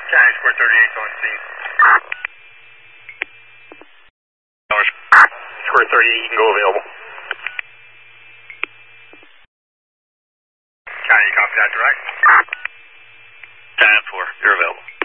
County Square 38 on scene. Square 38, you can go available. County, you copy that direct? 10-4, you're available.